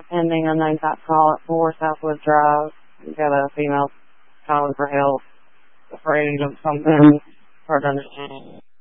Ending unknown top call at 4 Southwood Drive. You got a female calling for help, afraid of something, hard to understand.